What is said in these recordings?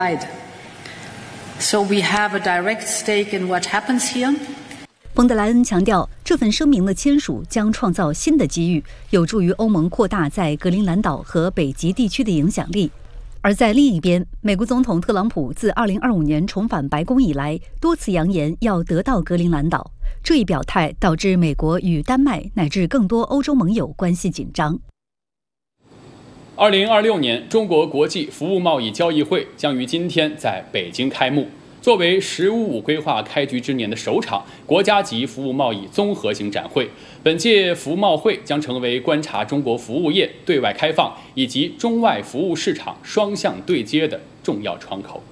So we have a direct stake in what happens here. 冯德莱恩强调，这份声明的签署将创造新的机遇，有助于欧盟扩大在格陵兰岛和北极地区的影响力。而在另一边，美国总统特朗普自2025年重返白宫以来，多次扬言要得到格陵兰岛。这一表态导致美国与丹麦乃至更多欧洲盟友关系紧张。 2026年中国国际服务贸易交易会将于今天在北京开幕。作为“十五五”规划开局之年的首场国家级服务贸易综合性展会，本届服贸会将成为观察中国服务业对外开放以及中外服务市场双向对接的重要窗口。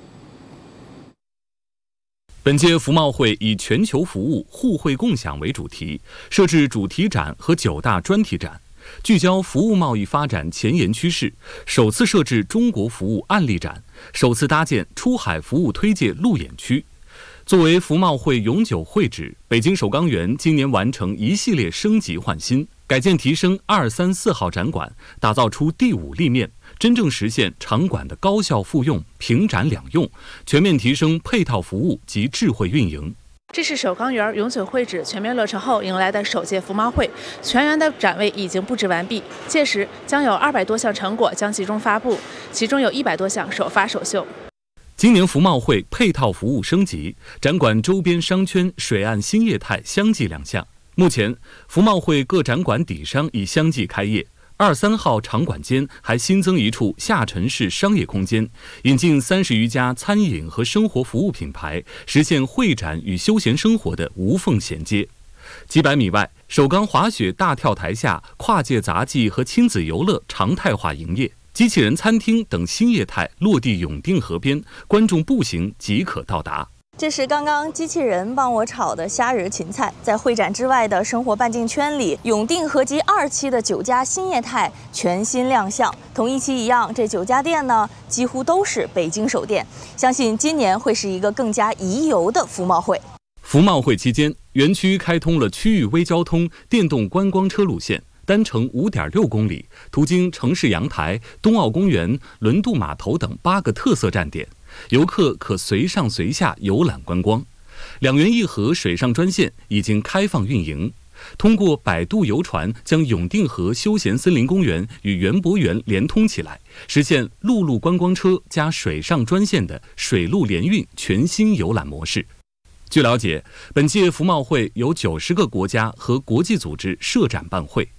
本届服贸会以全球服务互惠共享为主题，设置主题展和9大专题展，聚焦服务贸易发展前沿趋势，首次设置中国服务案例展，首次搭建出海服务推介路演区。作为服贸会永久会址，北京首钢园今年完成一系列升级换新，改建提升2、3、4号展馆，打造出第5立面，真正实现场馆的高效复用、平展两用，全面提升配套服务及智慧运营。 这是首钢园永久会址全面落成后迎来的首届服贸会，全园的展位已经布置完毕，届时将有200多项成果将集中发布，其中有100多项首发首秀。 今年服贸会配套服务升级，展馆周边商圈、水岸新业态相继亮相。目前，服贸会各展馆底商已相继开业。2、3号场馆间还新增一处下沉式商业空间，引进30余家餐饮和生活服务品牌，实现会展与休闲生活的无缝衔接。几百米外，首钢滑雪大跳台下跨界杂技和亲子游乐常态化营业，机器人餐厅等新业态落地永定河边，观众步行即可到达。 这是刚刚机器人帮我炒的虾仁芹菜。在会展之外的生活半径圈里，永定合集2期的9家新业态全新亮相。同1期一样，这9家店呢几乎都是北京首店。相信今年会是一个更加宜游的服贸会。 服贸会期间，园区开通了区域微交通电动观光车路线，单程5.6公里，途经城市阳台、冬奥公园、轮渡码头等8个特色站点。游客可随上随下游览观光。2元1河水上专线已经开放运营，通过摆渡游船将永定河休闲森林公园与园博园连通起来，实现陆路观光车加水上专线的水陆联运全新游览模式。据了解，本届服贸会有90个国家和国际组织设展办会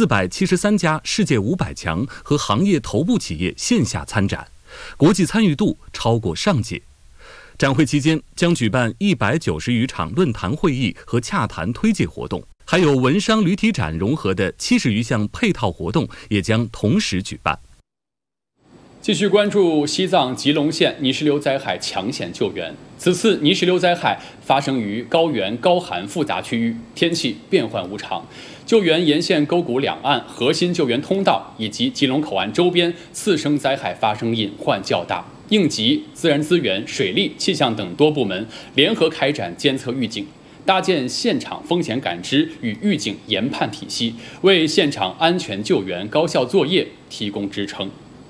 ，473家世界500强和行业头部企业线下参展，国际参与度超过上届。展会期间将举办190余场论坛会议和洽谈推介活动，还有文商旅体展融合的70余项配套活动也将同时举办。 继续关注西藏吉隆县泥石流灾害抢险救援。此次泥石流灾害发生于高原高寒复杂区域，天气变幻无常，救援沿线沟谷两岸核心救援通道以及吉隆口岸周边次生灾害发生隐患较大。应急、自然资源、水利、气象等多部门联合开展监测预警，搭建现场风险感知与预警研判体系，为现场安全救援高效作业提供支撑。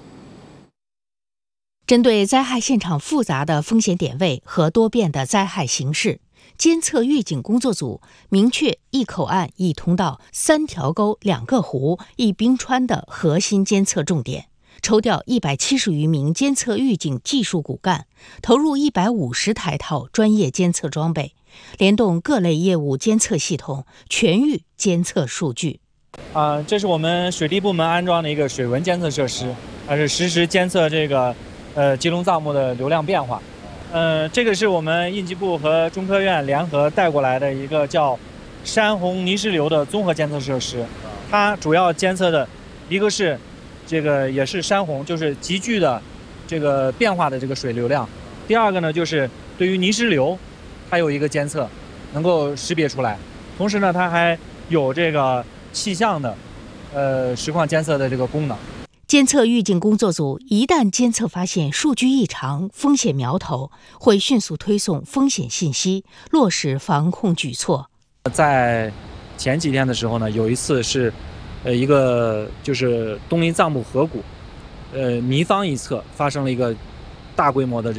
针对灾害现场复杂的风险点位和多变的灾害形势，监测预警工作组明确1口岸1通道3条沟2个湖1冰川的核心监测重点，抽调170余名监测预警技术骨干，投入150台套专业监测装备，联动各类业务监测系统，全域监测数据。 这是我们水利部门安装的一个水文监测设施，它是实时监测这个吉隆藏木的流量变化。这个是我们应急部和中科院联合带过来的一个叫山洪泥石流的综合监测设施，它主要监测的一个是这个也是山洪，就是急剧的这个变化的这个水流量。第二个呢，就是对于泥石流，它有一个监测，能够识别出来。同时呢，它还有这个气象的实况监测的这个功能。 监测预警工作组一旦监测发现数据异常、风险苗头，会迅速推送风险信息，落实防控举措。 在前几天的时候呢，有一次是一个就是东林藏木河谷，尼方一侧发生了一个大规模的